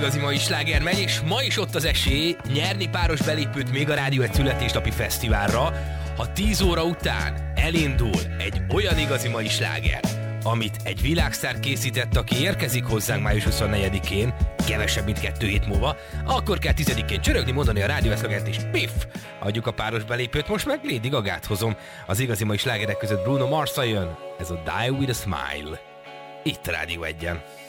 Igazi mai sláger megy, és ma is ott az esély nyerni páros belépőt még a Rádió egy születésnapi fesztiválra, ha 10 óra után elindul egy olyan igazi mai sláger, amit egy világsztár készített, aki érkezik hozzánk május 24-én, kevesebb, mint 2 hét múlva, akkor kell 10-én csörögni, mondani a rádió szlogent, és piff! Adjuk a páros belépőt, most meg Lady Gagát hozom. Az igazi mai slágerek között Bruno Mars jön, ez a Die With A Smile. Itt a Rádió 1-en.